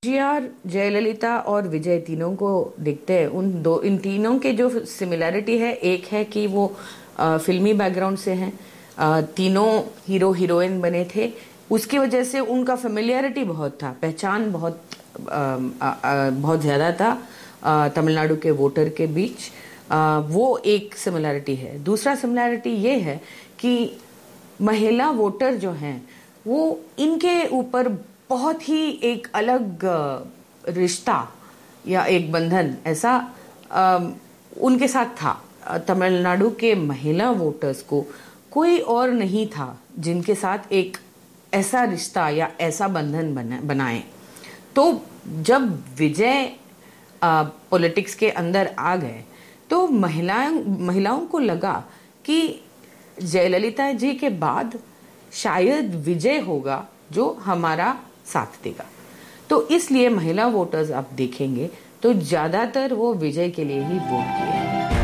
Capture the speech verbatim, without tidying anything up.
MGR, Jayalalithaa और विजय तीनों को देखते हैं। उन दो इन तीनों के जो सिमिलैरिटी है, एक है कि वो आ, फिल्मी बैकग्राउंड से हैं। आ, तीनों हीरो हीरोइन बने थे, उसकी वजह से उनका फेमिलियरिटी बहुत था, पहचान बहुत आ, आ, आ, बहुत ज़्यादा था तमिलनाडु के वोटर के बीच। आ, वो एक सिमिलैरिटी है। दूसरा सिमिलैरिटी ये है कि महिला वोटर जो हैं वो इनके ऊपर बहुत ही एक अलग रिश्ता या एक बंधन ऐसा आ, उनके साथ था। तमिलनाडु के महिला वोटर्स को कोई और नहीं था जिनके साथ एक ऐसा रिश्ता या ऐसा बंधन बना, बनाए। तो जब विजय पॉलिटिक्स के अंदर आ गए तो महिलाओं महिलाओं को लगा कि जयललिता जी के बाद शायद विजय होगा जो हमारा साथ देगा। तो इसलिए महिला वोटर्स आप देखेंगे तो ज्यादातर वो विजय के लिए ही वोट किए।